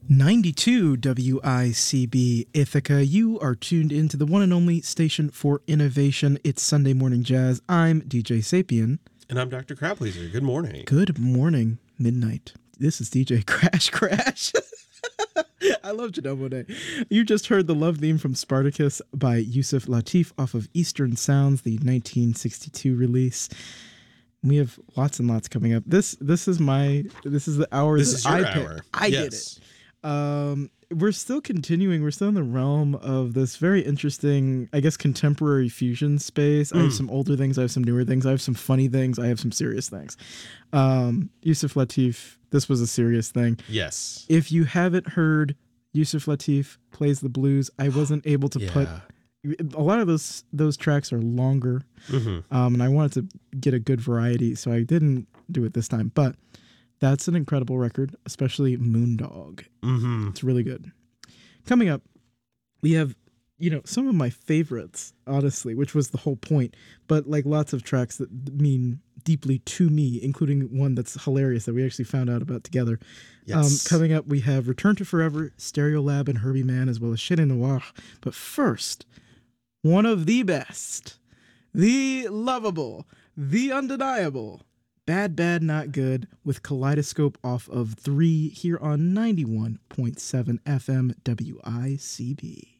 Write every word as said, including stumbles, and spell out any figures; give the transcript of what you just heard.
ninety-two W I C B Ithaca. You are tuned into the one and only station for innovation. It's Sunday Morning Jazz. I'm D J Sapien. And I'm Doctor Crowdpleaser. Good morning. Good morning, midnight. This is D J Crash Crash. I love Genomo Day. You just heard the love theme from Spartacus by Yusef Lateef off of Eastern Sounds, the nineteen sixty-two release. We have lots and lots coming up. This this is my this is the hour This that is your I picked. hour. I yes. did it. Um, we're still continuing. We're still in the realm of this very interesting, I guess, contemporary fusion space. Mm. I have some older things. I have some newer things. I have some funny things. I have some serious things. Um, Yusef Lateef, this was a serious thing. Yes. If you haven't heard Yusef Lateef Plays the Blues, I wasn't able to yeah. put... A lot of those those tracks are longer, mm-hmm. um, and I wanted to get a good variety, so I didn't do it this time. But that's an incredible record, especially Moondog. Mm-hmm. It's really good. Coming up, we have, you know, some of my favorites, honestly, which was the whole point, but like lots of tracks that mean deeply to me, including one that's hilarious that we actually found out about together. Yes. Um, coming up, we have Return to Forever, Stereolab, and Herbie Mann, as well as Chéri Noir. But first, one of the best, the lovable, the undeniable, Bad Bad Not Good with Kaleidoscope off of three here on ninety-one point seven F M W I C B.